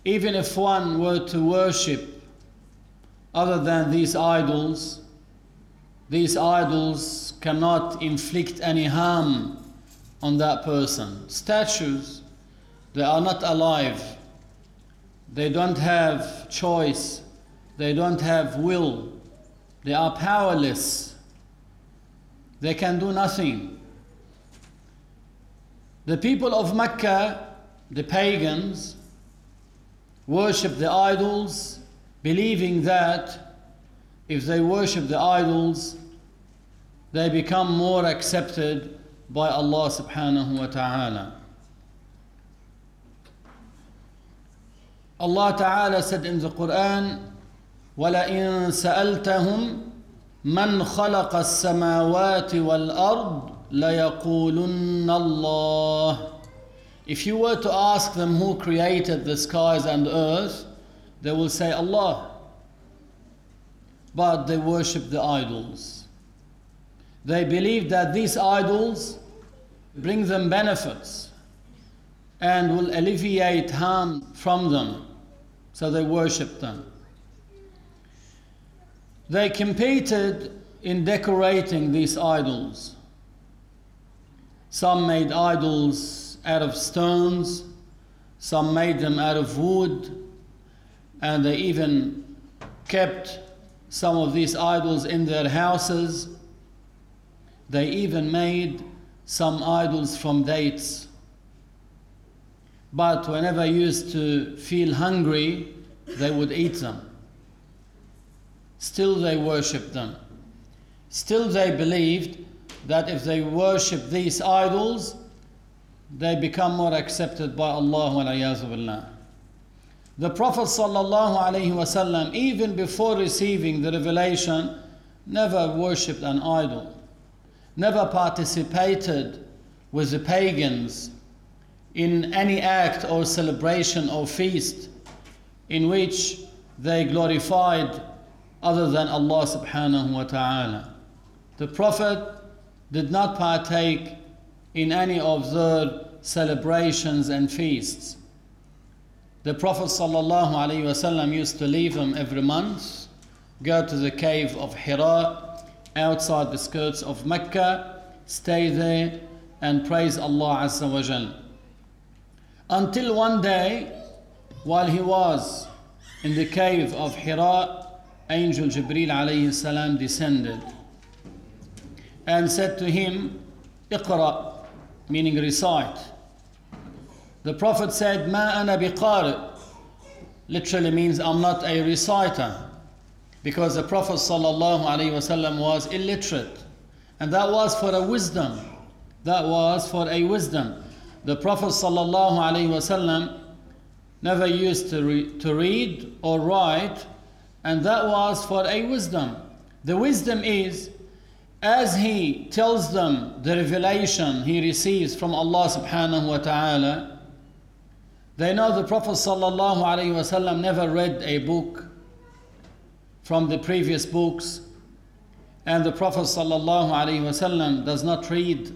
Even if one were to worship other than these idols cannot inflict any harm on that person. Statues, they are not alive. They don't have choice. They don't have will. They are powerless. They can do nothing. The people of Mecca, the pagans, worship the idols, believing that if they worship the idols, they become more accepted by Allah subhanahu wa ta'ala. Allah ta'ala said in the Quran, وَلَئِن سَأَلْتَهُمْ مَنْ خَلَقَ السَّمَاوَاتِ وَالْأَرْضِ لَيَقُولُنَّ اللَّهِ. If you were to ask them who created the skies and earth, they will say Allah. But they worship the idols. They believe that these idols bring them benefits and will alleviate harm from them. So they worship them. They competed in decorating these idols. Some made idols out of stones, some made them out of wood, and they even kept some of these idols in their houses. They even made some idols from dates. But whenever you used to feel hungry, they would eat them. Still they worshipped them. Still they believed that if they worship these idols, they become more accepted by Allah wa liyazu billah. The Prophet sallallahu alaihi wasallam, even before receiving the revelation, never worshipped an idol, never participated with the pagans in any act or celebration or feast in which they glorified other than Allah subhanahu wa ta'ala. The Prophet did not partake in any of their celebrations and feasts. The Prophet sallallahu alaihi wasallam used to leave them every month, go to the cave of Hira, outside the skirts of Mecca, stay there and praise Allah Azza wa Jal. Until one day, while he was in the cave of Hira, Angel Jibreel alayhi salam descended and said to him, Iqra, meaning recite. The Prophet said, Ma ana biqari, literally means I'm not a reciter, because the Prophet sallallahu alaihi wasallam was illiterate, and that was for a wisdom. That was for a wisdom. The Prophet sallallahu alaihi wasallam never used to read or write, and that was for a wisdom. The wisdom is, as he tells them the revelation he receives from Allah subhanahu wa ta'ala, they know the Prophet sallallahu alaihi wasallam never read a book from the previous books, and the Prophet sallallahu alaihi wasallam does not read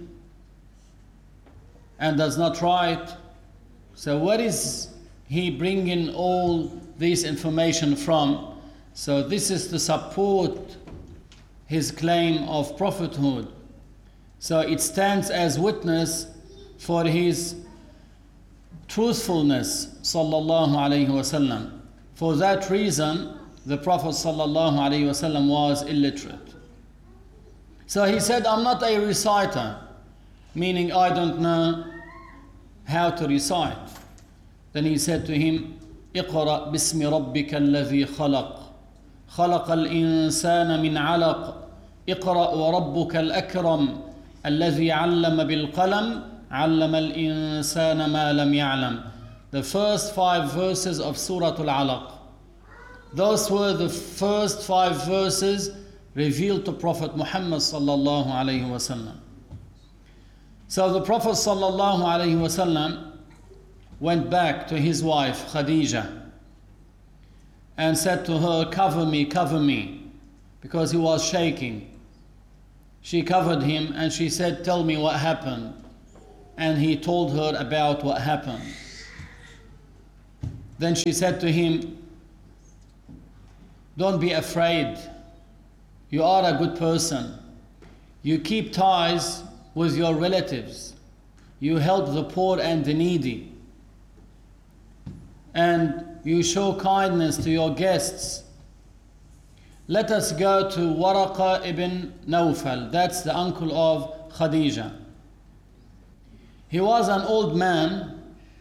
and does not write. So where is he bringing all this information from? So this is to support his claim of prophethood. So it stands as witness for his truthfulness, sallallahu alaihi wasallam. For that reason, the Prophet sallallahu alaihi wasallam was illiterate. So he said, I'm not a reciter, meaning I don't know how to recite. Then he said to him, اقرأ باسم ربك الذي خلق خلق الإنسان من علق اقرأ وربك الأكرم الذي علم بالقلم علم الإنسان ما لم يعلم. The first 5 verses of Surah Al-Alaq. Those were the first 5 verses revealed to Prophet Muhammad sallallahu alaihi wasallam. So the Prophet sallallahu alaihi wasallam went back to his wife Khadija and said to her, cover me, because he was shaking. She covered him and she said, tell me what happened. And he told her about what happened. Then she said to him, don't be afraid. You are a good person. You keep ties with your relatives. You help the poor and the needy. And you show kindness to your guests. Let us go to Waraqa ibn Nawfal. That's the uncle of Khadija. He was an old man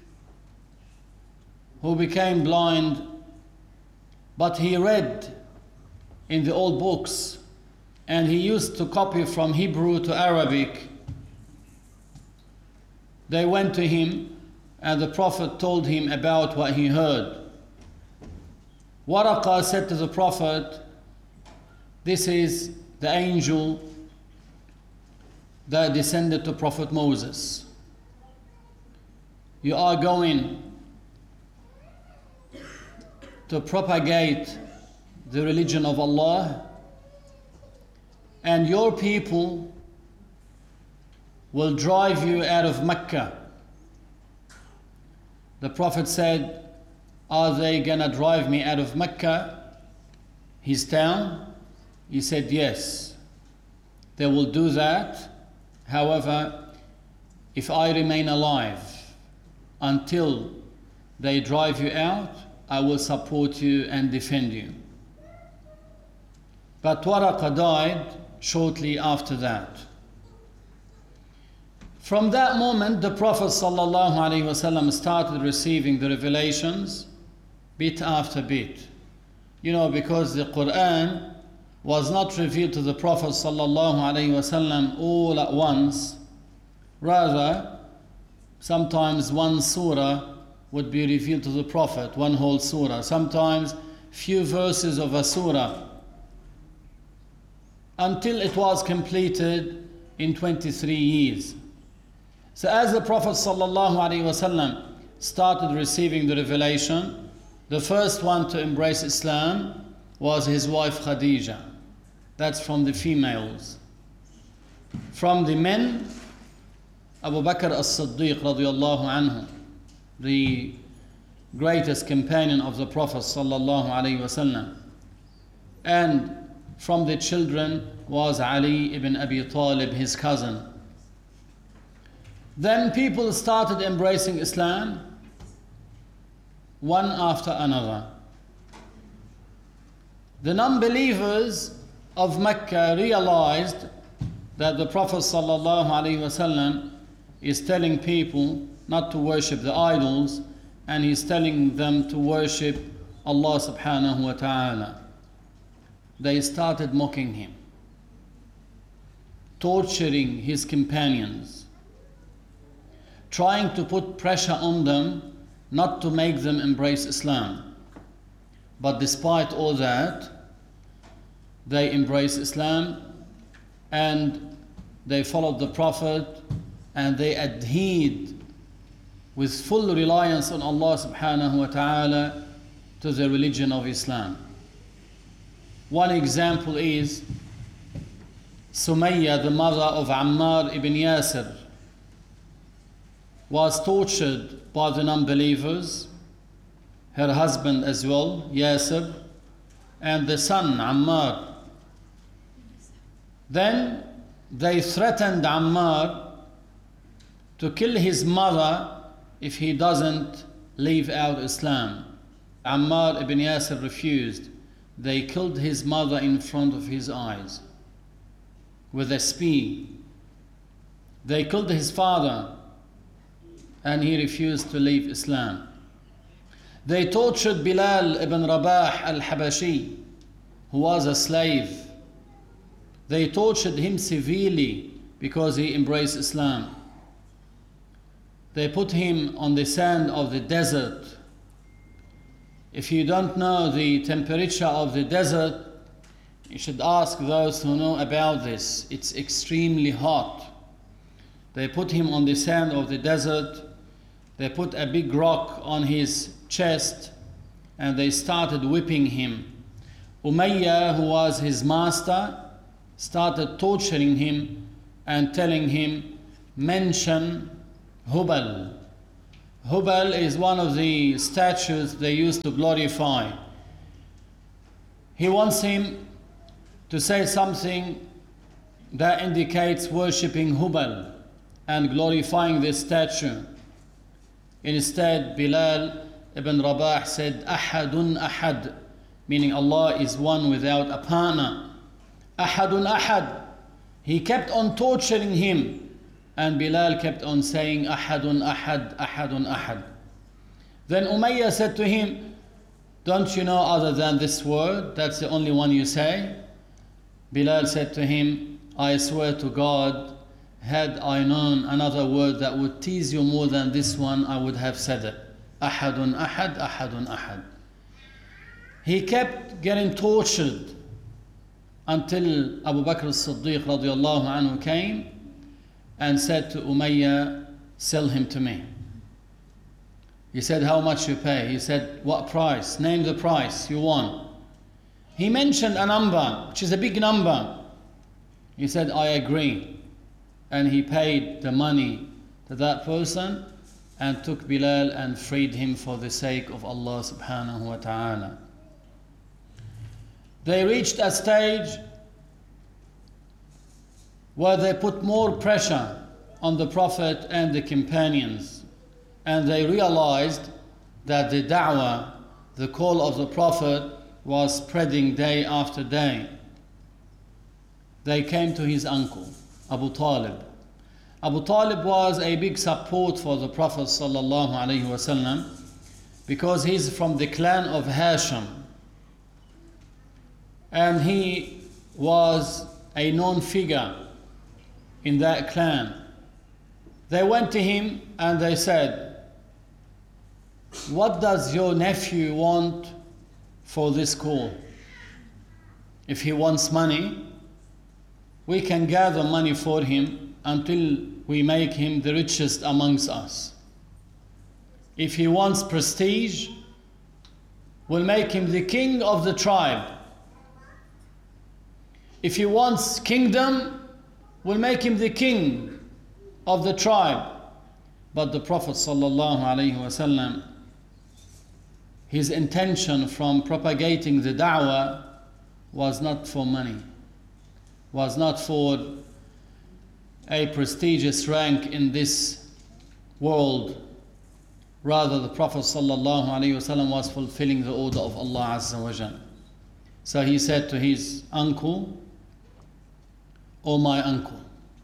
who became blind, but he read in the old books, and he used to copy from Hebrew to Arabic. They went to him, and the Prophet told him about what he heard. Waraqa said to the Prophet, this is the angel that descended to Prophet Moses. You are going to propagate the religion of Allah, and your people will drive you out of Mecca. The Prophet said, are they gonna drive me out of Mecca, his town? He said, yes, they will do that. However, if I remain alive until they drive you out, I will support you and defend you. But Waraqa died shortly after that. From that moment, the Prophet ﷺ started receiving the revelations bit after bit. You know, because the Quran was not revealed to the Prophet ﷺ all at once. Rather, sometimes one surah would be revealed to the Prophet, one whole surah. Sometimes few verses of a surah, until it was completed in 23 years. So as the Prophet ﷺ started receiving the revelation, the first one to embrace Islam was his wife Khadija. That's from the females. From the men, Abu Bakr as-Siddiq radiyallahu anhu, the greatest companion of the Prophet sallallahu alaihi wasallam. And from the children was Ali ibn Abi Talib, his cousin. Then people started embracing Islam, one after another. The non-believers of Mecca realized that the Prophet sallallahu alaihi wasallam is telling people not to worship the idols, and he's telling them to worship Allah subhanahu wa ta'ala. They started mocking him, torturing his companions, trying to put pressure on them not to make them embrace Islam. But despite all that, they embraced Islam and they followed the Prophet, and they adhered with full reliance on Allah subhanahu wa ta'ala to the religion of Islam. One example is Sumayya, the mother of Ammar ibn Yasir, was tortured by the non-believers, her husband as well, Yasir, and the son, Ammar. Then they threatened Ammar to kill his mother if he doesn't leave out Islam. Ammar ibn Yasir refused. They killed his mother in front of his eyes with a spear. They killed his father, and he refused to leave Islam. They tortured Bilal ibn Rabah al-Habashi, who was a slave. They tortured him severely because he embraced Islam. They put him on the sand of the desert. If you don't know the temperature of the desert, you should ask those who know about this. It's extremely hot. They put him on the sand of the desert. They put a big rock on his chest, and they started whipping him. Umayyah, who was his master, started torturing him and telling him, mention Hubal. Hubal is one of the statues they used to glorify. He wants him to say something that indicates worshipping Hubal and glorifying this statue. Instead, Bilal ibn Rabah said, Ahadun Ahad, meaning Allah is one without a partner. Ahadun Ahad. He kept on torturing him, and Bilal kept on saying, Ahadun Ahad, Ahadun Ahad. Then Umayyah said to him, don't you know other than this word? That's the only one you say? Bilal said to him, I swear to God, had I known another word that would tease you more than this one, I would have said it. Ahadun Ahad, Ahadun Ahad. He kept getting tortured until Abu Bakr as-Siddiq radiallahu anhu came and said to Umayyah, sell him to me. He said, how much you pay? He said, what price? Name the price you want. He mentioned a number, which is a big number. He said, I agree. And he paid the money to that person and took Bilal and freed him for the sake of Allah subhanahu wa ta'ala. They reached a stage where they put more pressure on the Prophet and the companions, and they realized that the da'wah, the call of the Prophet, was spreading day after day. They came to his uncle, Abu Talib. Abu Talib was a big support for the Prophet sallallahu alaihi wasallam because he's from the clan of Hashim, and he was a known figure in that clan. They went to him and they said, what does your nephew want for this call? If he wants money, we can gather money for him until we make him the richest amongst us. If he wants prestige, we'll make him the king of the tribe. If he wants kingdom, we'll make him the king of the tribe. But the Prophet sallallahu alaihi wasallam, his intention from propagating the da'wah was not for money, was not for a prestigious rank in this world. Rather, the Prophet sallallahu alaihi wasallam was fulfilling the order of Allah Azza wa Jal. So he said to his uncle, "O my uncle,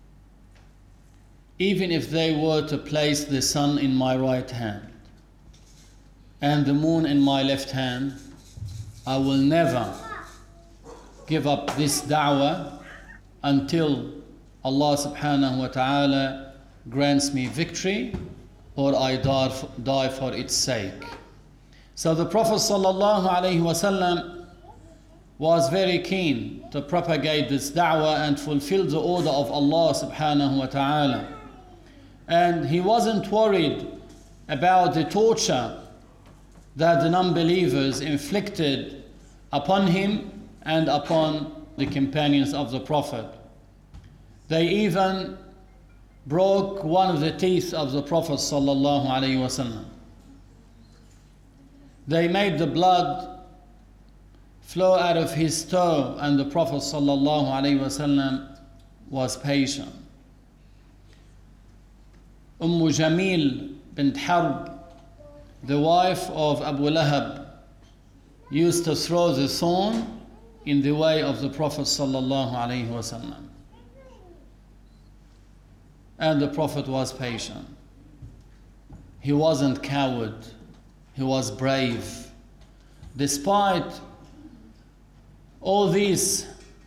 even if they were to place the sun in my right hand and the moon in my left hand, I will never give up this da'wah until Allah subhanahu wa ta'ala grants me victory or I die for its sake." So the Prophet sallallahu alaihi wasallam was very keen to propagate this da'wah and fulfill the order of Allah subhanahu wa ta'ala. And he wasn't worried about the torture that the non-believers inflicted upon him and upon the companions of the Prophet. They even broke one of the teeth of the Prophet sallallahu alaihi wasallam. They made the blood flow out of his toe, and the Prophet sallallahu alaihi wasallam was patient. Jamil bint Harb, the wife of Abu Lahab, used to throw the thorn in the way of the Prophet sallallahu alaihi wasallam. And the Prophet was patient. He wasn't coward. He was brave. Despite all these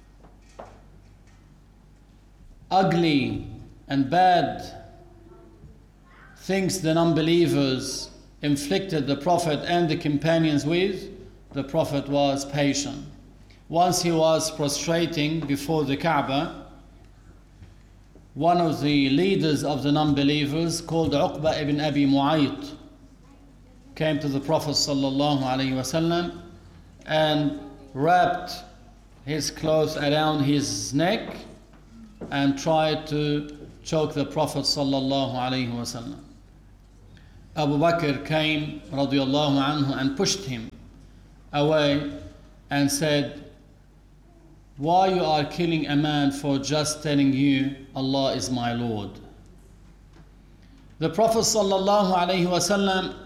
ugly and bad things the non-believers inflicted the Prophet and the companions with, the Prophet was patient. Once he was prostrating before the Kaaba, one of the leaders of the non-believers, called Uqba ibn Abi Mu'ayt, came to the Prophet sallallahu alaihi wasallam and wrapped his clothes around his neck and tried to choke the Prophet sallallahu alaihi wasallam. Abu Bakr came radiallahu anhu and pushed him away and said, why you are killing a man for just telling you Allah is my Lord? The Prophet sallallahu alaihi wasallam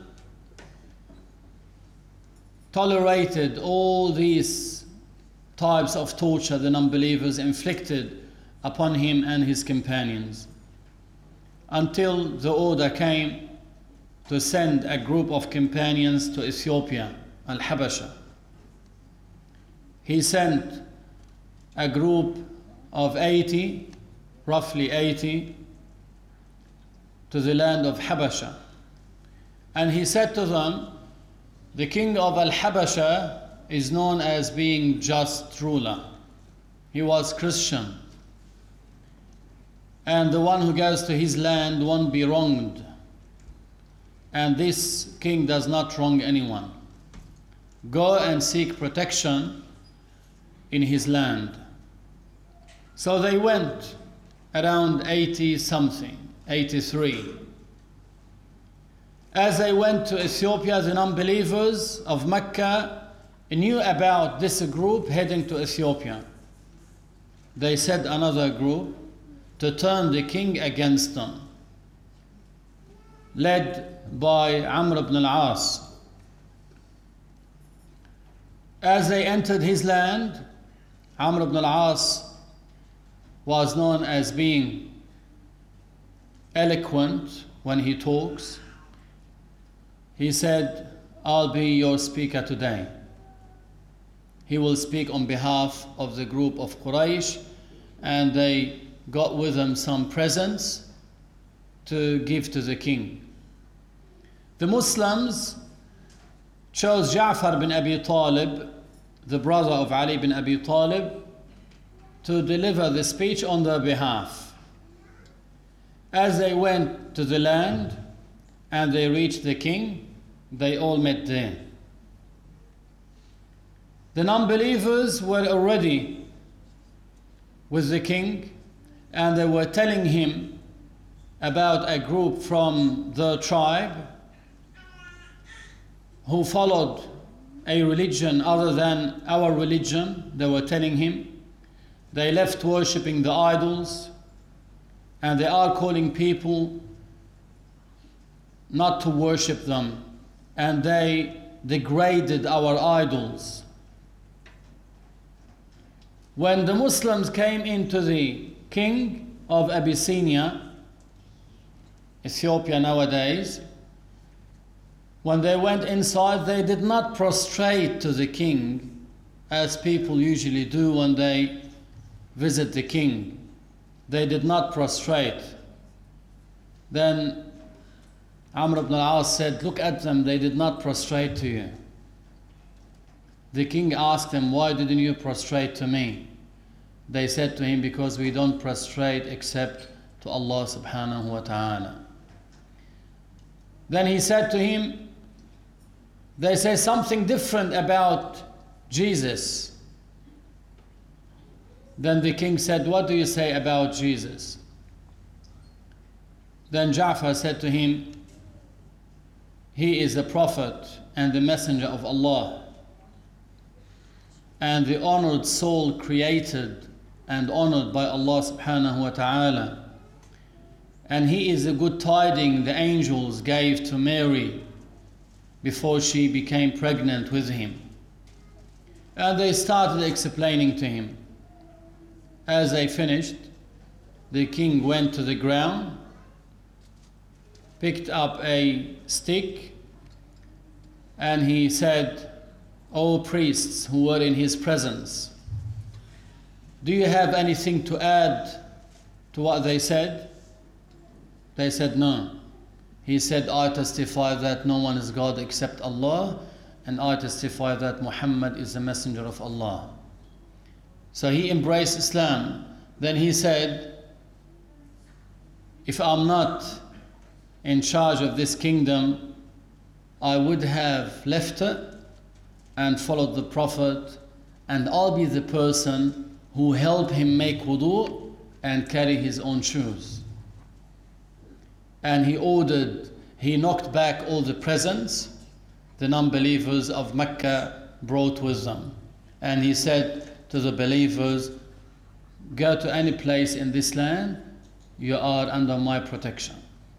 tolerated all these types of torture the non-believers inflicted upon him and his companions, until the order came to send a group of companions to Ethiopia, Al-Habasha. He sent a group of 80, roughly 80, to the land of Habasha. And he said to them, the king of Al-Habasha is known as being just ruler. He was Christian. And the one who goes to his land won't be wronged. And this king does not wrong anyone. Go and seek protection in his land. So they went around 80 something, 83. As they went to Ethiopia, the non-believers of Mecca knew about this group heading to Ethiopia. They sent another group to turn the king against them, led by Amr ibn al-As. As they entered his land, Amr ibn al-As was known as being eloquent when he talks. He said, I'll be your speaker today. He will speak on behalf of the group of Quraysh, and they got with them some presents to give to the king. The Muslims chose Ja'far bin Abi Talib, the brother of Ali bin Abi Talib, to deliver the speech on their behalf. As they went to the land and they reached the king, they all met there. The non-believers were already with the king, and they were telling him about a group from the tribe who followed a religion other than our religion. They were telling him they left worshipping the idols, and they are calling people not to worship them, and they degraded our idols. When the Muslims came into the king of Abyssinia, Ethiopia nowadays, when they went inside, they did not prostrate to the king as people usually do when they visit the king. They did not prostrate. Then Amr ibn al-As said, look at them, they did not prostrate to you. The king asked them, why didn't you prostrate to me? They said to him, because we don't prostrate except to Allah subhanahu wa ta'ala. Then he said to him, they say something different about Jesus. Then the king said, what do you say about Jesus? Then Ja'far said to him, he is a prophet and the messenger of Allah, and the honored soul created and honored by Allah subhanahu wa ta'ala. And he is the good tidings the angels gave to Mary before she became pregnant with him. And they started explaining to him. As they finished, the king went to the ground, picked up a stick, and he said, O priests who were in his presence, do you have anything to add to what they said? They said, no. He said, I testify that no one is God except Allah, and I testify that Muhammad is the messenger of Allah. So he embraced Islam. Then he said, if I'm not in charge of this kingdom, I would have left it and followed the Prophet, and I'll be the person who helped him make wudu and carry his own shoes. And he ordered he knocked back all the presents the non-believers of Mecca brought with them. And he said to the believers, go to any place in this land, you are under my protection.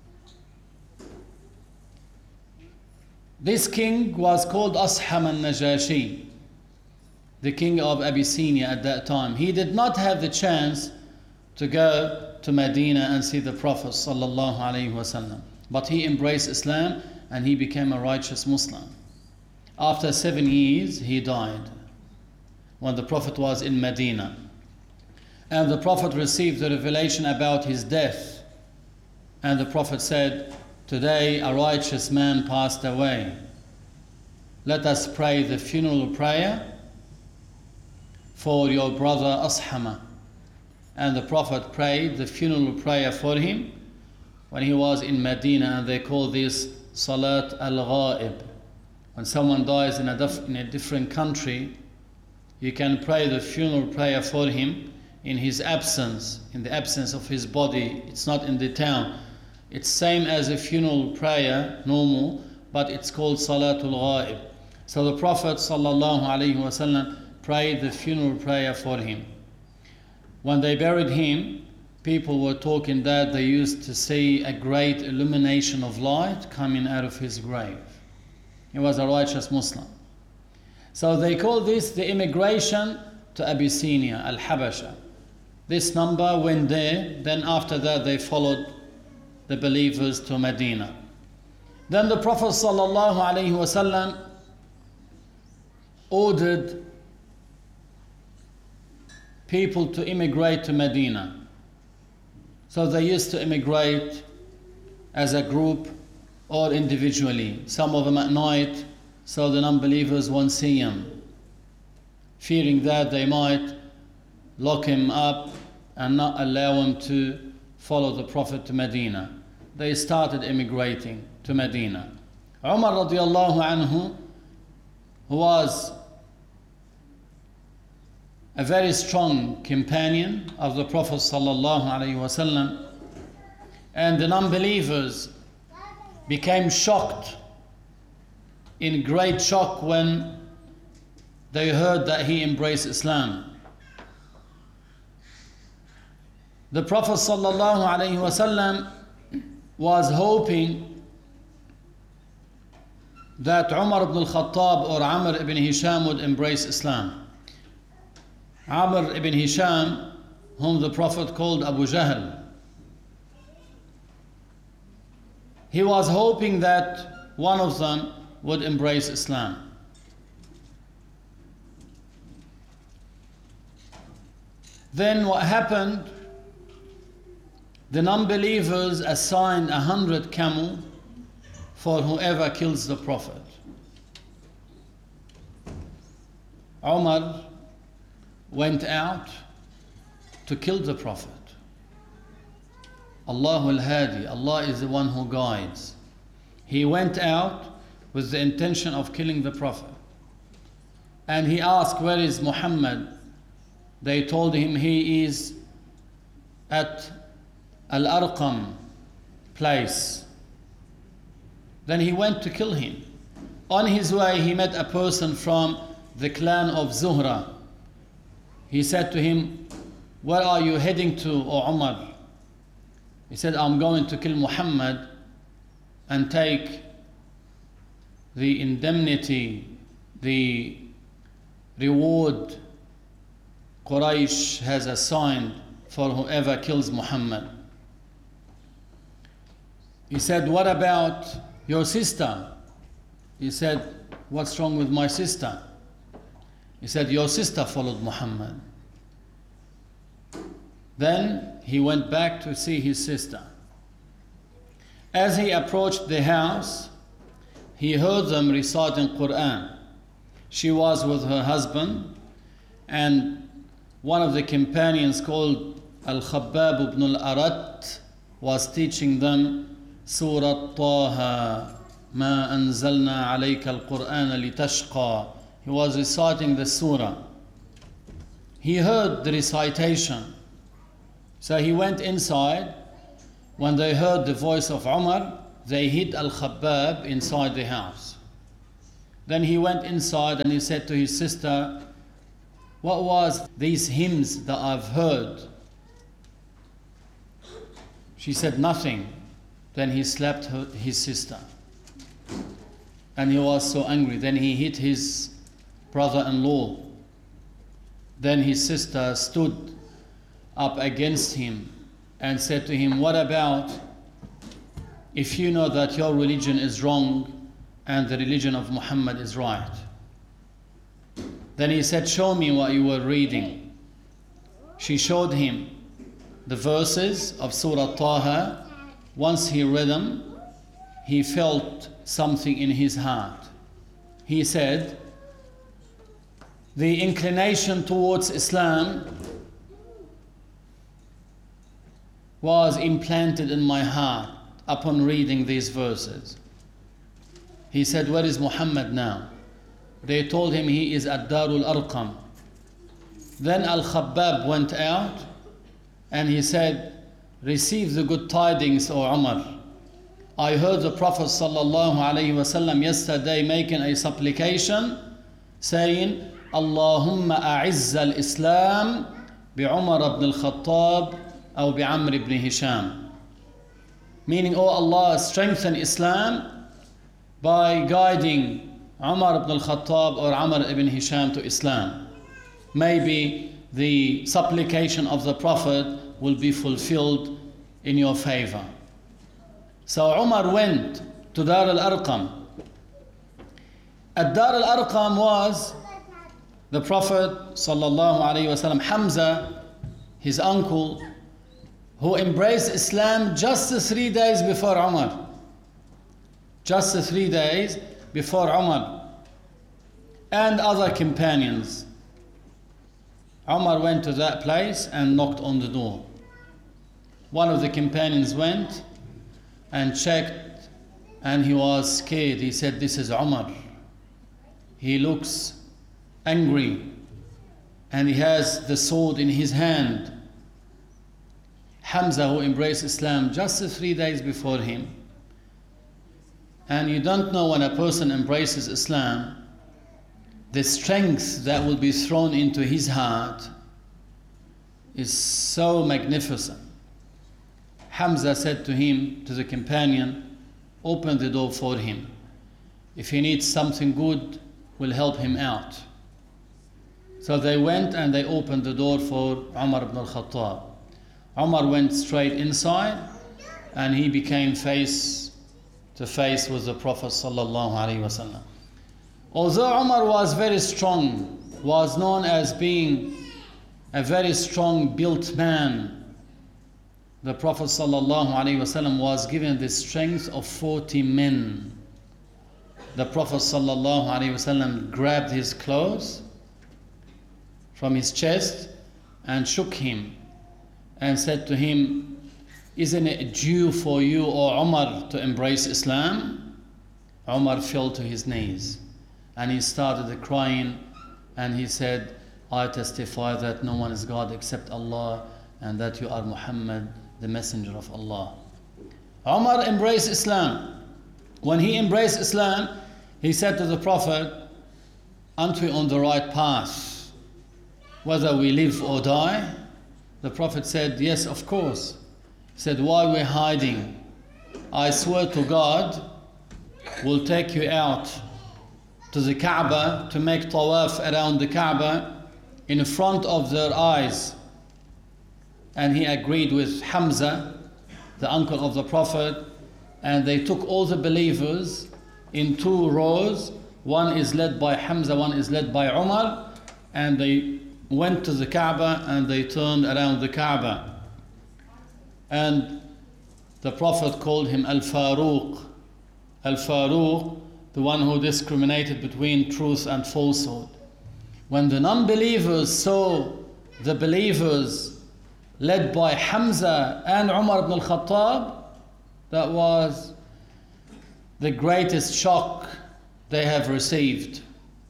This king was called Asham al-Najashi, the king of Abyssinia at that time. He did not have the chance to go to Medina and see the Prophet sallallahu alaihi wasallam, but he embraced Islam and he became a righteous Muslim. After 7 years, he died when the Prophet was in Medina. And the Prophet received the revelation about his death. And the Prophet said, today a righteous man passed away. Let us pray the funeral prayer for your brother Ashama. And the Prophet prayed the funeral prayer for him when he was in Medina, and they call this Salat al-Ghaib. When someone dies in a different country, you can pray the funeral prayer for him in his absence, in the absence of his body. It's not in the town. It's same as a funeral prayer, normal, but it's called Salatul Ghaib. So the Prophet sallallahu alaihi wasallam prayed the funeral prayer for him. When they buried him, people were talking that they used to see a great illumination of light coming out of his grave. He was a righteous Muslim. So they call this the immigration to Abyssinia, Al-Habasha. This number went there, then after that they followed the believers to Medina. Then the Prophet sallallahu alaihi wasallam ordered people to immigrate to Medina. So they used to immigrate as a group or individually, some of them at night, so the non-believers won't see him, fearing that they might lock him up and not allow him to follow the Prophet to Medina. They started immigrating to Medina. Umar radiallahu anhu, who was a very strong companion of the Prophet sallallahu alaihi wasallam, and the non-believers became shocked, in great shock, when they heard that he embraced Islam. The Prophet sallallahu alaihi wasallam was hoping that Umar ibn al-Khattab or Amr ibn Hisham would embrace Islam. Amr ibn Hisham, whom the Prophet called Abu Jahl, he was hoping that one of them would embrace Islam. Then what happened? The non-believers assigned 100 camel for whoever kills the Prophet. Umar went out to kill the Prophet. Allahu al-Hadi, Allah is the one who guides. He went out with the intention of killing the Prophet. And he asked, where is Muhammad? They told him he is at Al-Arqam place. Then he went to kill him. On his way, he met a person from the clan of Zuhra. He said to him, where are you heading to, O Umar? He said, I'm going to kill Muhammad and take the indemnity, the reward Quraysh has assigned for whoever kills Muhammad. He said, what about your sister? He said, what's wrong with my sister? He said, your sister followed Muhammad. Then he went back to see his sister. As he approached the house, he heard them reciting Quran. She was with her husband, and one of the companions called Al-Khabbab ibn al-Arat was teaching them Surah Taha, Ma anzalna alayka al-Qur'ana litashqa. He was reciting the surah. He heard the recitation. So he went inside. When they heard the voice of Umar, they hid Al-Khabbab inside the house. Then he went inside and he said to his sister, what was these hymns that I've heard? She said nothing. Then he slapped his sister. And he was so angry. Then he hit his brother-in-law. Then his sister stood up against him and said to him, what about if you know that your religion is wrong and the religion of Muhammad is right? Then he said, show me what you were reading. She showed him the verses of Surah Taha. Once he read them, he felt something in his heart. He said, the inclination towards Islam was implanted in my heart upon reading these verses. He said, where is Muhammad now? They told him he is at Darul Arqam. Then Al-Khabbab went out and he said, receive the good tidings, O Umar. I heard the Prophet ﷺ yesterday making a supplication saying, Allahumma a'izz al-Islam bi-Umar ibn al-Khattab or bi-Amr ibn Hisham. Meaning, oh Allah, strengthen Islam by guiding Umar ibn al-Khattab or Amr ibn Hisham to Islam. Maybe the supplication of the Prophet will be fulfilled in your favor. So Umar went to Dar al-Arqam. At Dar al-Arqam was the Prophet sallallahu alaihi wasallam, Hamza, his uncle, who embraced Islam just 3 days before Umar. Just 3 days before Umar. And other companions. Umar went to that place and knocked on the door. One of the companions went and checked, and he was scared. He said, this is Umar. He looks angry and he has the sword in his hand. Hamza, who embraced Islam just 3 days before him. And you don't know, when a person embraces Islam, the strength that will be thrown into his heart is so magnificent. Hamza said to him, to the companion, open the door for him. If he needs something good, we'll help him out. So they went and they opened the door for Umar ibn al-Khattab. Umar went straight inside and he became face to face with the Prophet sallallahu alaihi wasallam. Although Umar was very strong, was known as being a very strong built man, the Prophet sallallahu alaihi wasallam was given the strength of 40 men. The Prophet sallallahu alaihi wasallam grabbed his clothes from his chest and shook him and said to him, isn't it due for you, O Umar, to embrace Islam? Umar fell to his knees and he started crying and he said, I testify that no one is God except Allah and that you are Muhammad, the messenger of Allah. Umar embraced Islam. When he embraced Islam, he said to the Prophet, aren't we on the right path, whether we live or die? The Prophet said, yes, of course. He said, why are we hiding? I swear to God, we'll take you out to the Kaaba to make tawaf around the Kaaba in front of their eyes. And he agreed with Hamza, the uncle of the Prophet, and they took all the believers in 2 rows. One is led by Hamza, one is led by Umar, and they went to the Kaaba and they turned around the Kaaba. And the Prophet called him Al-Faruq. Al-Faruq, the one who discriminated between truth and falsehood. When the non-believers saw the believers led by Hamza and Umar ibn al-Khattab, that was the greatest shock they have received.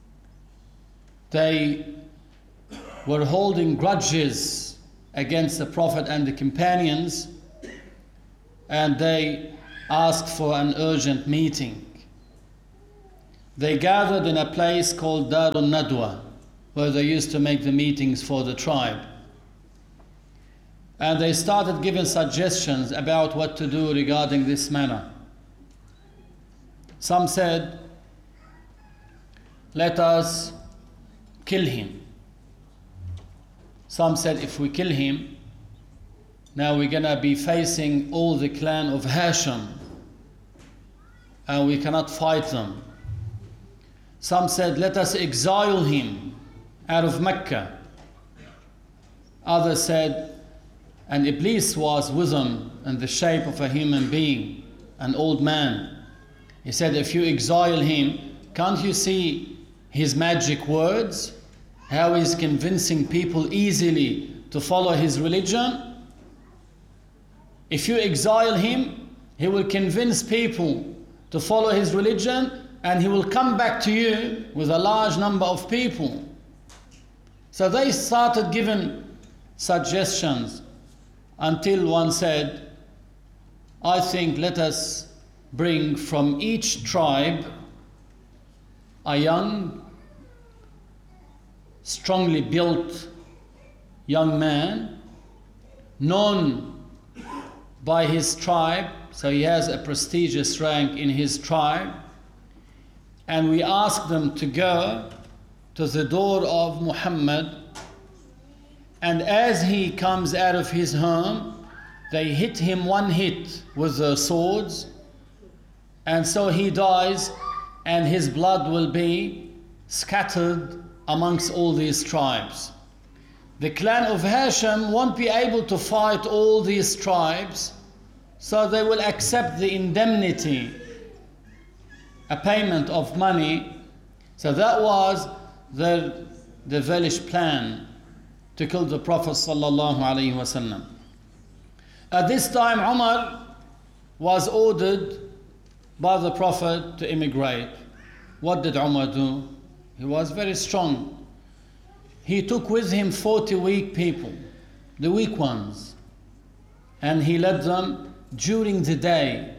They were holding grudges against the Prophet and the companions, and they asked for an urgent meeting. They gathered in a place called Darun Nadwa, where they used to make the meetings for the tribe. And they started giving suggestions about what to do regarding this matter. Some said, let us kill him. Some said, if we kill him, now we're going to be facing all the clan of Hashim, and we cannot fight them. Some said, let us exile him out of Mecca. Others said, and Iblis was with him in the shape of a human being, an old man. He said, if you exile him, can't you see his magic words? How he's convincing people easily to follow his religion? If you exile him, he will convince people to follow his religion, and he will come back to you with a large number of people. So they started giving suggestions until one said, I think let us bring from each tribe a young, strongly built young man, known by his tribe, so he has a prestigious rank in his tribe, and we ask them to go to the door of Muhammad, and as he comes out of his home, they hit him one hit with their swords, and so he dies, and his blood will be scattered amongst all these tribes. The clan of Hashim won't be able to fight all these tribes, so they will accept the indemnity, a payment of money. So that was the devilish plan to kill the Prophet sallallahu alaihi wasallam. At this time, Umar was ordered by the Prophet to immigrate. What did Umar do? He was very strong. He took with him 40 weak people, the weak ones, and he led them during the day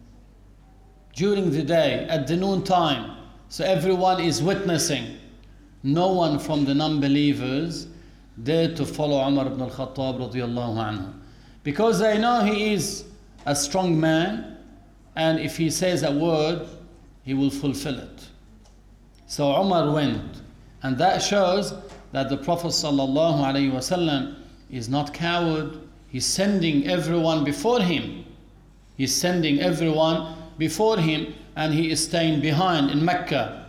at the noon time. So everyone is witnessing. No one from the non-believers dared to follow Umar ibn al-Khattab radiyallahu anhu, because they know he is a strong man, and if he says a word, he will fulfill it. So Umar went, and that shows that the Prophet sallallahu alaihi wasallam is not coward. He's sending everyone before him. He's sending everyone before him, and he is staying behind in Mecca.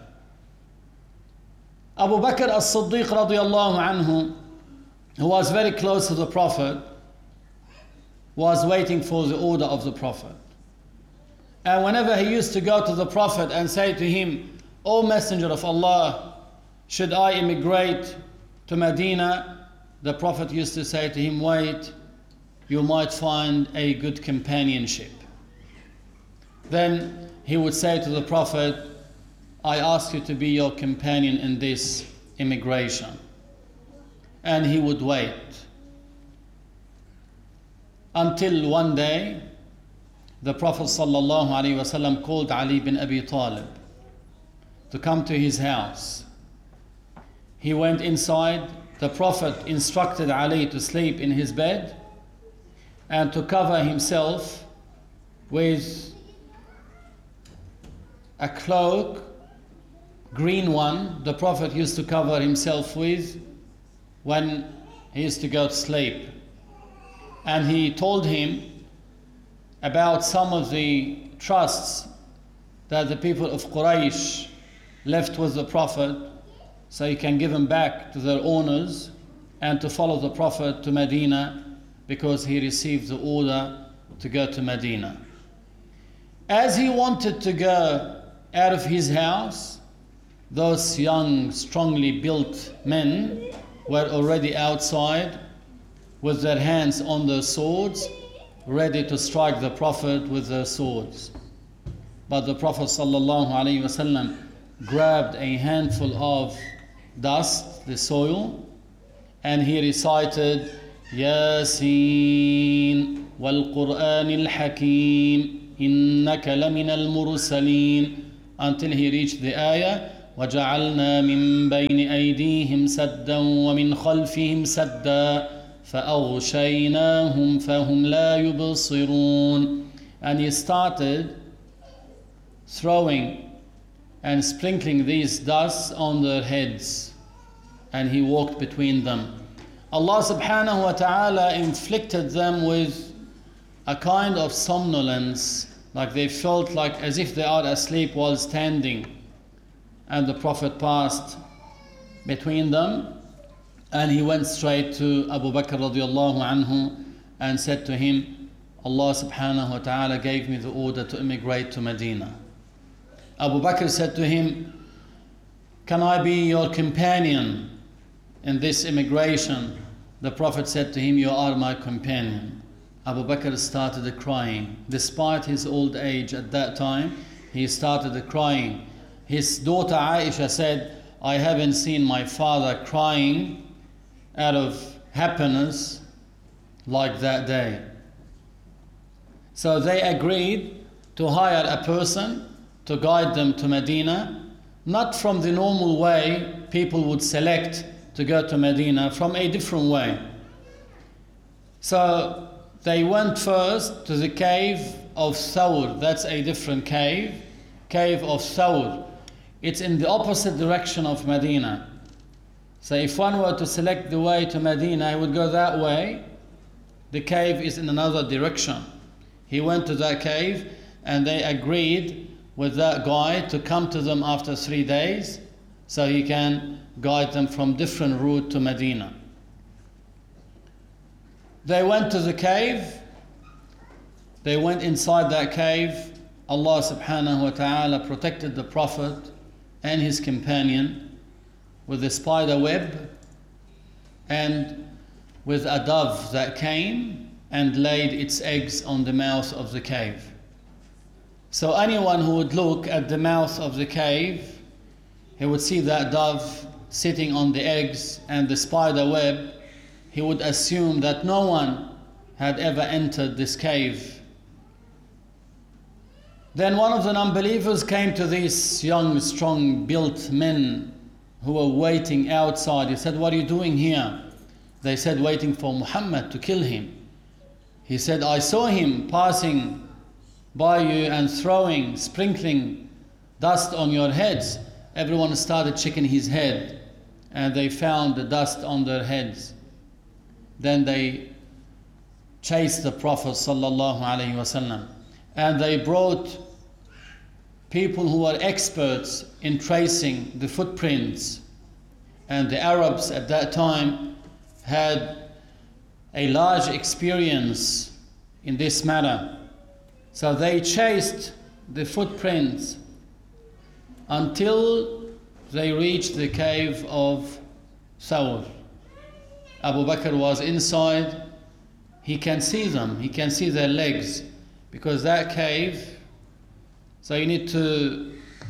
Abu Bakr as-Siddiq radiyallahu anhu, who was very close to the Prophet, was waiting for the order of the Prophet. And whenever he used to go to the Prophet and say to him, O Messenger of Allah, should I immigrate to Medina? The Prophet used to say to him, wait, you might find a good companionship. Then he would say to the Prophet, I ask you to be your companion in this immigration. And he would wait. Until one day, the Prophet ﷺ called Ali bin Abi Talib to come to his house. He went inside. The Prophet instructed Ali to sleep in his bed and to cover himself with a cloak, green one, the Prophet used to cover himself with when he used to go to sleep. And he told him about some of the trusts that the people of Quraysh left with the Prophet, so he can give them back to their owners and to follow the Prophet to Medina, because he received the order to go to Medina. As he wanted to go out of his house, those young, strongly built men were already outside with their hands on their swords, ready to strike the Prophet with their swords. But the Prophet ﷺ grabbed a handful of dust, the soil, and he recited Yasin wal Quran al Hakim. إِنَّكَ لَمِنَ الْمُرْسَلِينَ, until he reached the ayah وَجَعَلْنَا مِن بَيْنِ أَيْدِيهِمْ سَدًّا وَمِنْ خَلْفِهِمْ سَدًّا فَأَغْشَيْنَاهُمْ فَهُمْ لَا يُبْصِرُونَ. And he started throwing and sprinkling these dusts on their heads, and he walked between them. Allah subhanahu wa ta'ala inflicted them with a kind of somnolence, like they felt like as if they are asleep while standing. And the Prophet passed between them, and he went straight to Abu Bakr radiallahu anhu and said to him, Allah subhanahu wa ta'ala gave me the order to immigrate to Medina. Abu Bakr said to him, can I be your companion in this immigration? The Prophet said to him, you are my companion. Abu Bakr started crying. Despite his old age at that time, he started crying. His daughter Aisha said, I haven't seen my father crying out of happiness like that day. So they agreed to hire a person to guide them to Medina, not from the normal way people would select to go to Medina, from a different way. So they went first to the cave of Thawr. That's a different cave of Thawr. It's in the opposite direction of Medina. So if one were to select the way to Medina, he would go that way. The cave is in another direction. He went to that cave, and they agreed with that guy to come to them after 3 days so he can guide them from different route to Medina. They went to the cave. They went inside that cave. Allah subhanahu wa ta'ala protected the Prophet and his companion with a spider web and with a dove that came and laid its eggs on the mouth of the cave. So anyone who would look at the mouth of the cave, he would see that dove sitting on the eggs and the spider web. He would assume that no one had ever entered this cave. Then one of the non-believers came to these young, strong-built men who were waiting outside. He said, what are you doing here? They said, waiting for Muhammad to kill him. He said, I saw him passing by you and throwing, sprinkling dust on your heads. Everyone started shaking his head, and they found the dust on their heads. Then they chased the Prophet sallallahu alaihi wasallam, and they brought people who were experts in tracing the footprints. And the Arabs at that time had a large experience in this matter. So they chased the footprints until they reached the cave of Thawr. Abu Bakr was inside. He can see them. He can see their legs, because that cave, so you need to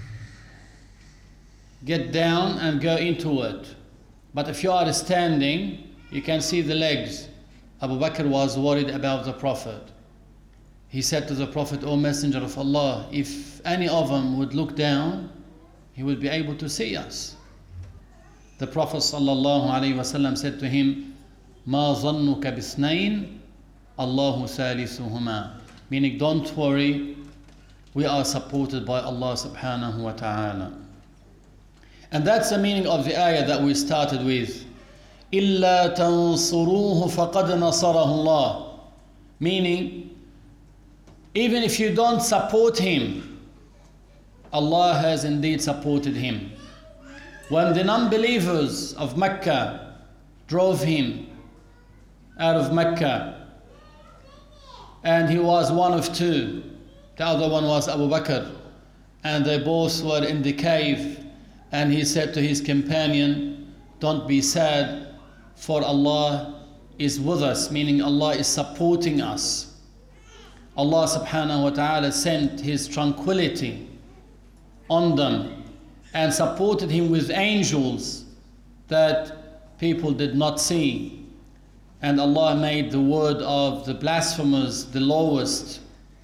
get down and go into it. But if you are standing, you can see the legs. Abu Bakr was worried about the Prophet. He said to the Prophet, O Messenger of Allah, if any of them would look down, he would be able to see us. The Prophet sallallahu alaihi wasallam said to him, Ma zannuka bisnayn, Allahu salisuhuma. Meaning, don't worry, we are supported by Allah subhanahu wa ta'ala. And that's the meaning of the ayah that we started with. إِلَّا تَنصُرُوهُ فَقَدْ نَصَرَهُ اللَّهُ. Meaning, even if you don't support him, Allah has indeed supported him. When the non-believers of Mecca drove him out of Mecca, and he was one of two, the other one was Abu Bakr, and they both were in the cave, and he said to his companion, don't be sad, for Allah is with us, meaning Allah is supporting us. Allah subhanahu wa ta'ala sent his tranquility on them and supported him with angels that people did not see. And Allah made the word of the blasphemers the lowest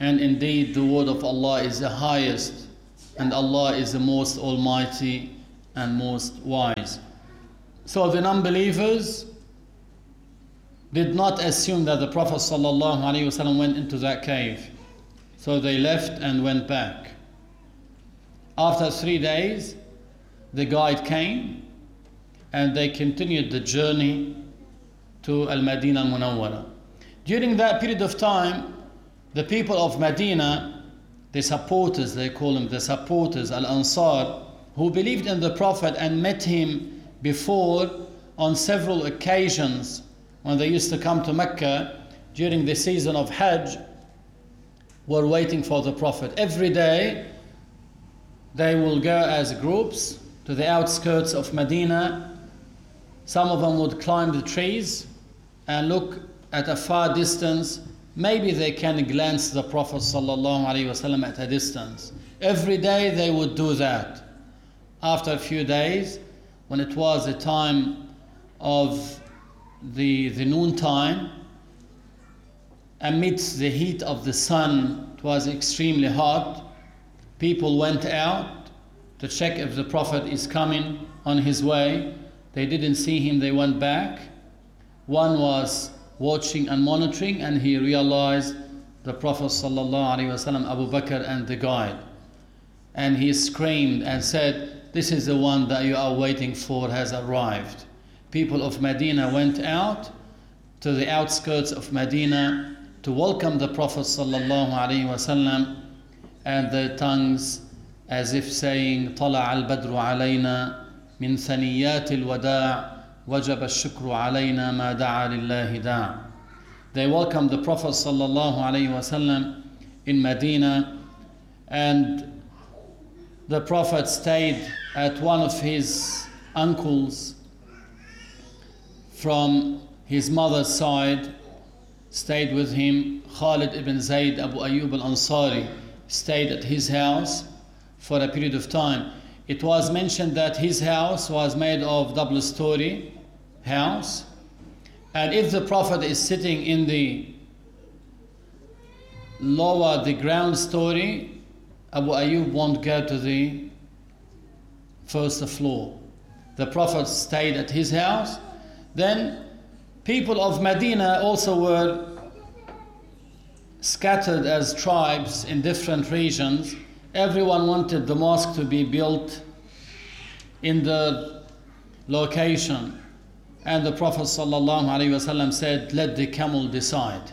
And indeed the word of Allah is the highest, and Allah is the most almighty and most wise. So the non-believers did not assume that the Prophet ﷺ went into that cave. So they left and went back. After 3 days, the guide came and they continued the journey to Al-Madinah Al-Munawwara. During that period of time, the people of Medina, the supporters, they call them the supporters, Al-Ansar, who believed in the Prophet and met him before on several occasions when they used to come to Mecca during the season of Hajj, were waiting for the Prophet. Every day they will go as groups to the outskirts of Medina. Some of them would climb the trees and look at a far distance. Maybe they can glance the Prophet ﷺ at a distance. Every day they would do that. After a few days, when it was the time of the noon time, amidst the heat of the sun, it was extremely hot, people went out to check if the Prophet is coming on his way. They didn't see him, they went back. One was watching and monitoring, and he realized the Prophet ﷺ, Abu Bakr and the guide. And he screamed and said, "This is the one that you are waiting for has arrived." People of Medina went out to the outskirts of Medina to welcome the Prophet ﷺ, and their tongues as if saying, "طلع البدر علينا من ثنيات الوداع وجب الشكر علينا ما دعا لله داع." They welcomed the Prophet ﷺ in Medina, and the Prophet stayed at one of his uncles from his mother's side, stayed with him. Khalid ibn Zayd Abu Ayyub al-Ansari stayed at his house for a period of time. It was mentioned that his house was made of double-story house, and if the Prophet is sitting in the ground story, Abu Ayyub won't go to the first floor. The Prophet stayed at his house. Then people of Medina also were scattered as tribes in different regions. Everyone wanted the mosque to be built in the location. And the Prophet ﷺ said, "Let the camel decide."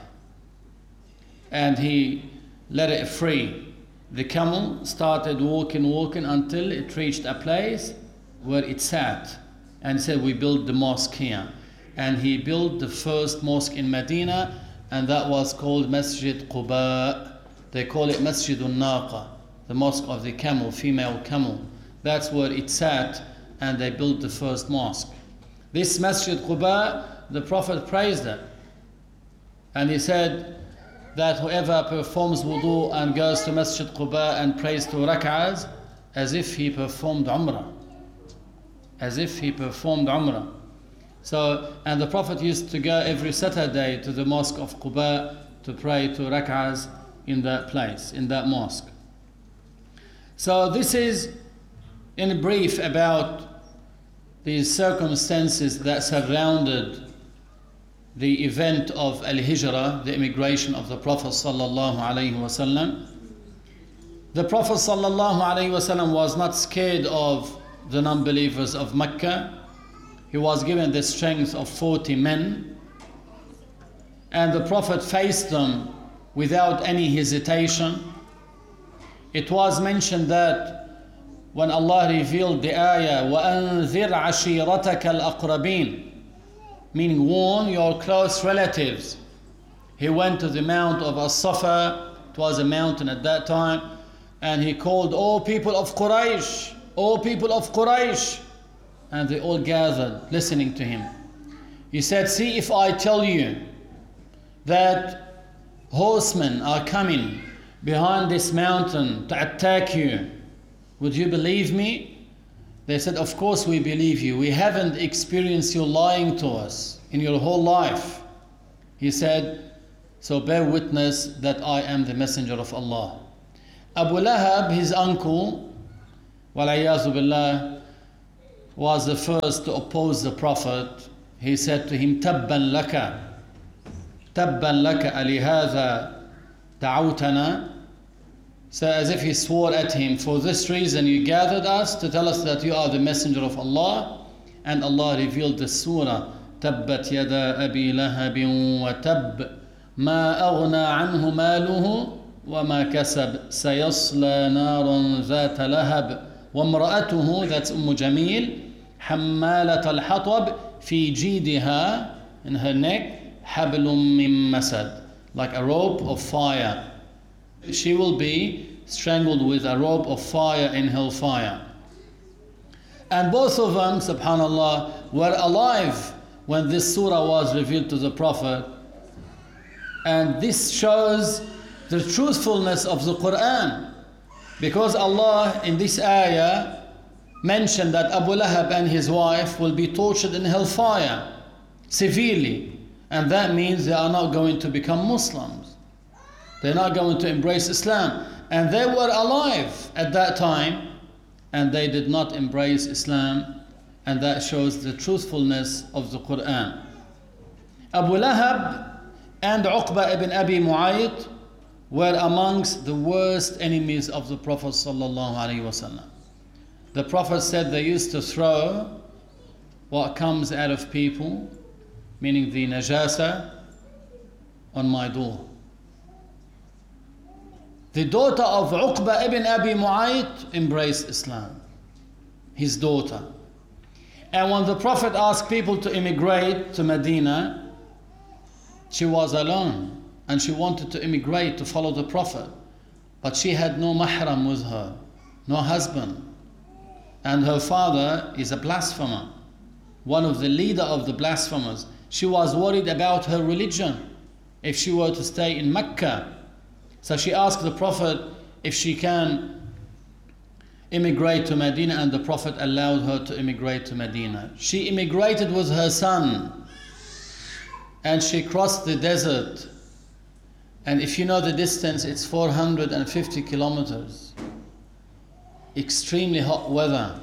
And he let it free. The camel started walking until it reached a place where it sat. And he said, "We build the mosque here." And he built the first mosque in Medina, and that was called Masjid Quba. They call it Masjid al-Naqa, the mosque of the camel, female camel. That's where it sat, and they built the first mosque. This Masjid Quba, the Prophet praised it. And he said that whoever performs wudu and goes to Masjid Quba and prays 2 rak'ahs, as if he performed Umrah. As if he performed Umrah. So, and the Prophet used to go every Saturday to the mosque of Quba to pray 2 rak'ahs in that place, in that mosque. So this is in brief about these circumstances that surrounded the event of Al-Hijrah, the immigration of the Prophet sallallahu alaihi wasallam. The Prophet sallallahu alaihi wasallam was not scared of the non-believers of Mecca. He was given the strength of 40 men, and the Prophet faced them without any hesitation. It was mentioned that when Allah revealed the ayah, وَأَنذِرْ عَشِيرَتَكَ الْأَقْرَبِينَ, meaning warn your close relatives. He went to the mount of As-Safa, it was a mountain at that time, and he called, "O people of Quraysh, O people of Quraysh," and they all gathered listening to him. He said, "See, if I tell you that horsemen are coming behind this mountain to attack you, would you believe me?" They said, "Of course we believe you. We haven't experienced you lying to us in your whole life." He said, So bear witness that I am the messenger of Allah. Abu Lahab, his uncle, wal-iyazu billah, was the first to oppose the Prophet. He said to him, Tabban laka, Tabban laka alihadha da'awtana. So as if he swore at him, for this reason you gathered us to tell us that you are the messenger of Allah. And Allah revealed the surah, Tabbat yada abi lahabin wa tab, ma aghna anhu maluhu wa ma kasab, sayasla naran zata lahab, wa mra'atuhu, that's Jamil, hammalat al-hatab, fi jidiha, in her neck, hablum min masad, like a rope of fire. She will be strangled with a rope of fire in hellfire. And both of them, subhanallah, were alive when this surah was revealed to the Prophet. And this shows the truthfulness of the Quran. Because Allah in this ayah mentioned that Abu Lahab and his wife will be tortured in hellfire severely. And that means they are not going to become Muslims. They're not going to embrace Islam. And they were alive at that time, and they did not embrace Islam. And that shows the truthfulness of the Quran. Abu Lahab and Uqba ibn Abi Mu'ayt were amongst the worst enemies of the Prophet sallallahu alaihi wasallam. The Prophet said they used to throw what comes out of people, meaning the najasa, on my door. The daughter of Uqba ibn Abi Mu'ayt embraced Islam, his daughter. And when the Prophet asked people to immigrate to Medina, she was alone and she wanted to immigrate to follow the Prophet. But she had no mahram with her, no husband. And her father is a blasphemer, one of the leader of the blasphemers. She was worried about her religion if she were to stay in Mecca. So she asked the Prophet if she can immigrate to Medina, and the Prophet allowed her to immigrate to Medina. She immigrated with her son, and she crossed the desert. And if you know the distance, it's 450 kilometers. Extremely hot weather.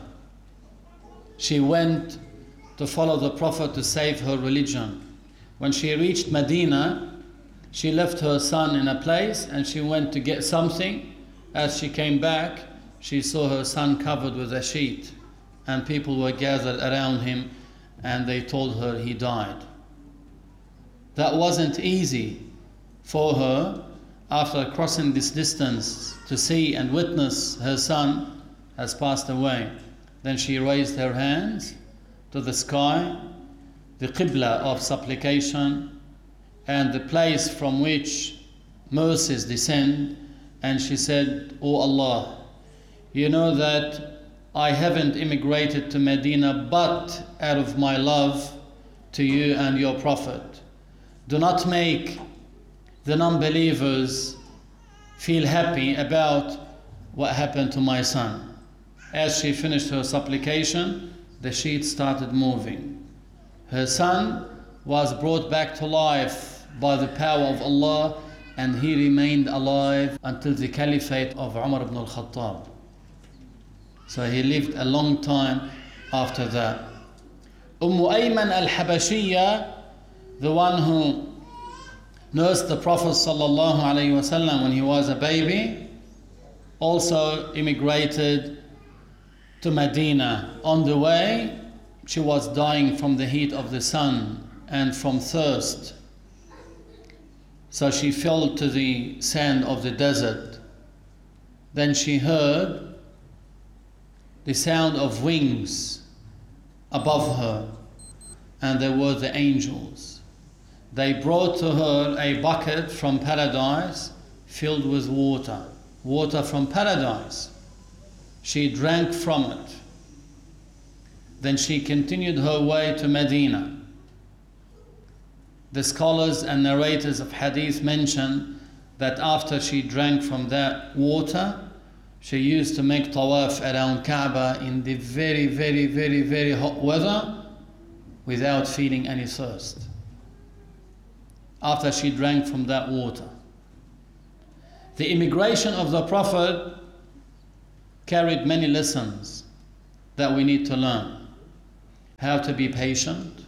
She went to follow the Prophet to save her religion. When she reached Medina, she left her son in a place and she went to get something. As she came back, she saw her son covered with a sheet, and people were gathered around him and they told her he died. That wasn't easy for her after crossing this distance to see and witness her son has passed away. Then she raised her hands to the sky, the Qibla of supplication, and the place from which mercies descend, and she said, "O Allah, you know that I haven't immigrated to Medina but out of my love to you and your Prophet. Do not make the non-believers feel happy about what happened to my son." As she finished her supplication, the sheet started moving. Her son was brought back to life by the power of Allah, and he remained alive until the caliphate of Umar ibn al-Khattab. So he lived a long time after that. Ayman al-Habashiyya, the one who nursed the Prophet sallallahu alaihi wasallam when he was a baby, also immigrated to Medina. On the way, she was dying from the heat of the sun and from thirst. So she fell to the sand of the desert. Then she heard the sound of wings above her, and there were the angels. They brought to her a bucket from paradise filled with water, water from paradise. She drank from it. Then she continued her way to Medina. The scholars and narrators of hadith mention that after she drank from that water, she used to make tawaf around Kaaba in the very, very, very, very hot weather without feeling any thirst. after she drank from that water. The immigration of the Prophet carried many lessons that we need to learn. How to be patient,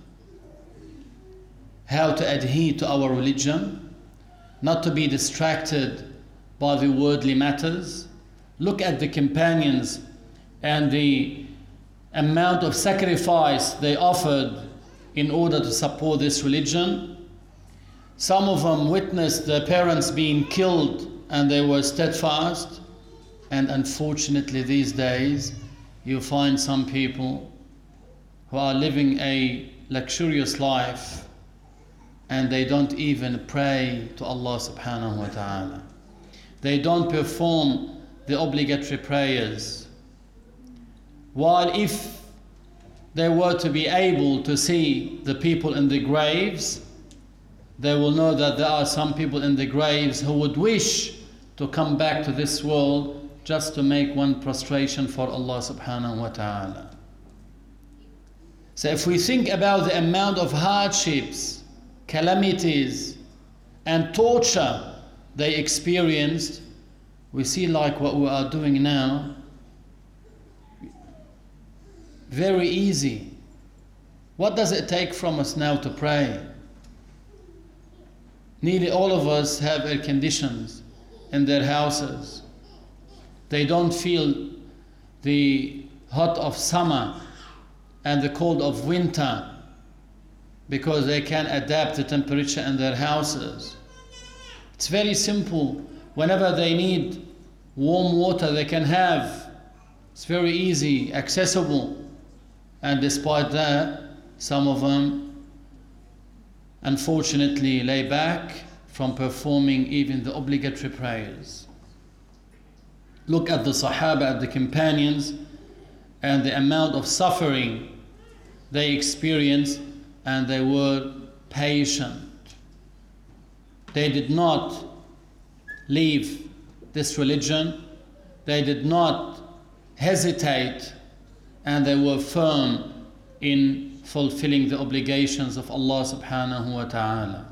how to adhere to our religion, not to be distracted by the worldly matters. Look at the companions and the amount of sacrifice they offered in order to support this religion. Some of them witnessed their parents being killed and they were steadfast. And unfortunately these days you find some people who are living a luxurious life and they don't even pray to Allah subhanahu wa ta'ala. They don't perform the obligatory prayers. While if they were to be able to see the people in the graves, they will know that there are some people in the graves who would wish to come back to this world just to make one prostration for Allah subhanahu wa ta'ala. So if we think about the amount of hardships, calamities, and torture they experienced, we see like what we are doing now, very easy. What does it take from us now to pray? Nearly all of us have air conditions in their houses. They don't feel the hot of summer and the cold of winter because they can adapt the temperature in their houses. It's very simple. Whenever they need warm water, they can have. It's very easy, accessible. And despite that, some of them unfortunately lay back from performing even the obligatory prayers. Look at the Sahaba, at the companions, and the amount of suffering they experienced, and they were patient. They did not leave this religion. They did not hesitate, and they were firm in fulfilling the obligations of Allah subhanahu wa ta'ala.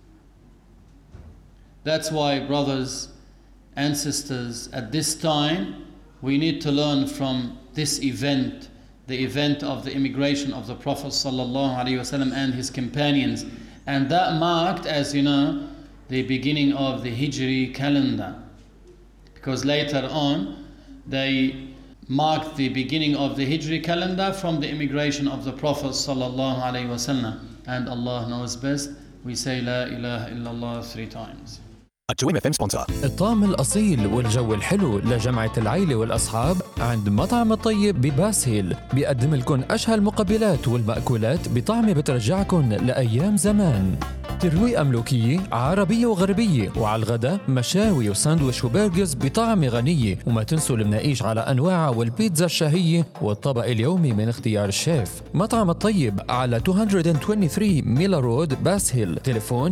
That's why, brothers and sisters, at this time we need to learn from this event, the event of the immigration of the Prophet sallallahu alaihi wasallam and his companions, and that marked, as you know, the beginning of the Hijri calendar, because later on they marked the beginning of the Hijri calendar from the immigration of the Prophet sallallahu alaihi wasallam. And Allah knows best. We say La ilaha illallah 3 times. التويم FM sponsor. الطعم الأصيل والجو الحلو لجمعة العيلة والأصحاب عند مطعم الطيب بباس هيل. بيقدم لكم أشهى المقبلات والمأكولات بطعم بترجعكم لأيام زمان. ترويقة ملوكية عربية وغربية، وعلى الغداء مشاوي وساندويش وبرجرز بطعم غنية. وما تنسوا المناقيش على أنواعها والبيتزا الشهية والطبق اليومي من اختيار الشيف. مطعم الطيب على 223 ميلا رود باس هيل. تليفون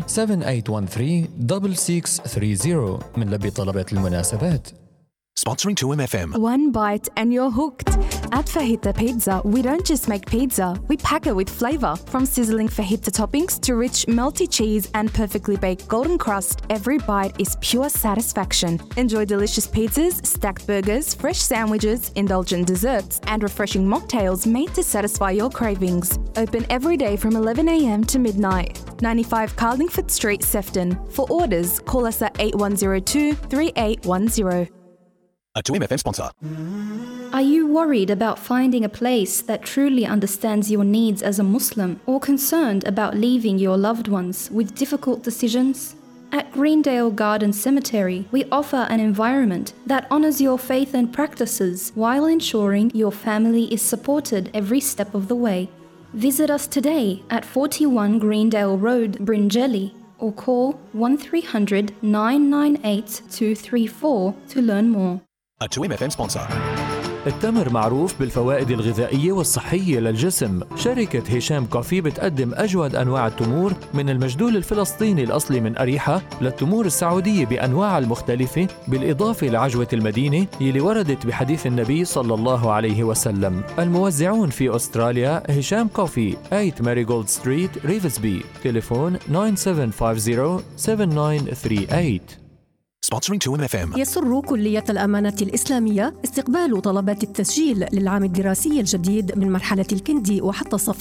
7813-6630 من لبي طلبات المناسبات. Sponsoring 2M FM. One bite and you're hooked. At Fajita Pizza, we don't just make pizza, we pack it with flavor. From sizzling fajita toppings to rich melty cheese and perfectly baked golden crust, every bite is pure satisfaction. Enjoy delicious pizzas, stacked burgers, fresh sandwiches, indulgent desserts, and refreshing mocktails made to satisfy your cravings. Open every day from 11 a.m. to midnight. 95 Carlingford Street, Sefton. For orders, call us at 8102-3810. A 2M FM sponsor. Are you worried about finding a place that truly understands your needs as a Muslim, or concerned about leaving your loved ones with difficult decisions? At Greendale Garden Cemetery, we offer an environment that honors your faith and practices while ensuring your family is supported every step of the way. Visit us today at 41 Greendale Road, Bringelly, or call 1300 998 234 to learn more. A 2M FM sponsor. التمر معروف بالفوائد الغذائية والصحية للجسم. شركة هشام كوفي بتقدم أجود أنواع التمور، من المجدول الفلسطيني الأصلي من أريحة للتمور السعودية بأنواعها المختلفة، بالإضافة لعجوة المدينة يلي وردت بحديث النبي صلى الله عليه وسلم. الموزعون في أستراليا هشام كوفي 8 ماريغولد ستريت ريفزبي. تليفون 9750-7938. Sponsoring 2MFM. يسر كلية الأمانة الإسلامية استقبال طلبات التسجيل للعام الدراسي الجديد من مرحلة الكندي وحتى الصف